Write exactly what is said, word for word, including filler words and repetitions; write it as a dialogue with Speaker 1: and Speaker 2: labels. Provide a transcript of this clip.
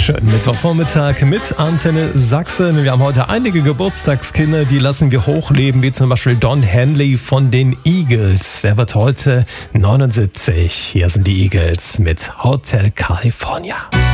Speaker 1: Schönen Mittwochvormittag mit Antenne Sachsen. Wir haben heute einige Geburtstagskinder, die lassen wir hochleben, wie zum Beispiel Don Henley von den Eagles. Er wird heute neunundsiebzig. Hier sind die Eagles mit Hotel California.